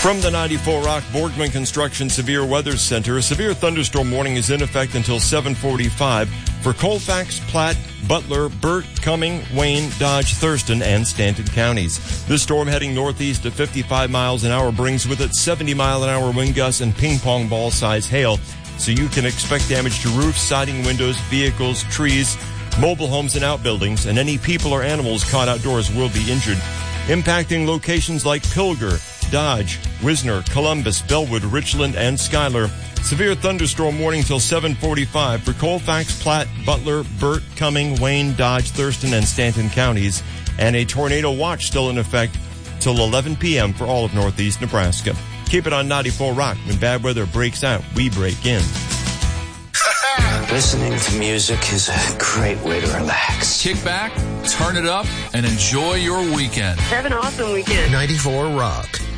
From the 94 Rock Borgman Construction Severe Weather Center, a severe thunderstorm warning is in effect until 7:45 for Colfax, Platte, Butler, Burt, Cumming, Wayne, Dodge, Thurston, and Stanton counties. This storm heading northeast at 55 miles an hour brings with it 70-mile-an-hour wind gusts and ping-pong ball-size hail, so you can expect damage to roofs, siding, windows, vehicles, trees, mobile homes, and outbuildings, and any people or animals caught outdoors will be injured. Impacting locations like Pilger, Dodge, Wisner, Columbus, Bellwood, Richland, and Schuyler. Severe thunderstorm warning till 7:45 for Colfax, Platte, Butler, Burt, Cumming, Wayne, Dodge, Thurston, and Stanton counties. And a tornado watch still in effect till 11 p.m. for all of northeast Nebraska. Keep it on 94 Rock. When bad weather breaks out, we break in. Listening to music is a great way to relax. Kick back, turn it up, and enjoy your weekend. Have an awesome weekend. 94 Rock.